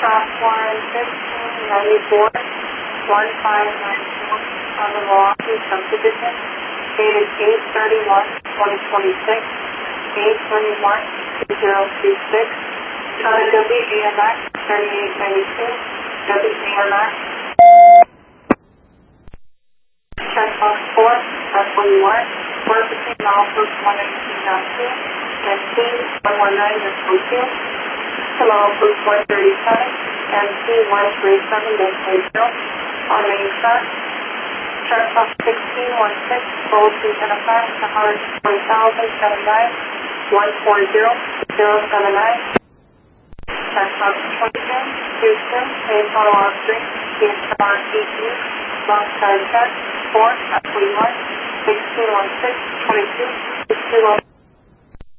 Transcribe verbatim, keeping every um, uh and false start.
Class one fifteen ninety-four, one five nine four on the Milwaukee subdivision, dated eight thirty-one twenty twenty-six, eight twenty-one two zero two six, China W A M X thirty-eight ninety-two, W A M X. Checkbox four, F one one, work between milepost one eighteen point two and T one one nine point two, to milepost one thirty-seven and T one thirty-seven point zero on main track. Checkbox sixteen one six, voltage in effect, one hundred twenty thousand seventy-nine, one four zero zero seven nine. Checkbox twenty-two, Houston, Page Auto R three, T S R E T, long side check, four, F one one, sixteen one six, twenty-two, six two one.